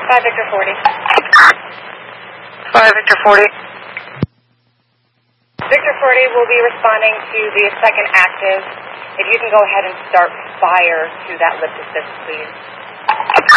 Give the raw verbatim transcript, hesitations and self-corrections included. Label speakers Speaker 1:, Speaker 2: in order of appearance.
Speaker 1: five Victor forty.
Speaker 2: five Victor forty.
Speaker 1: Victor forty will be responding to the second active. If you can go ahead and start fire to that lift assist, please.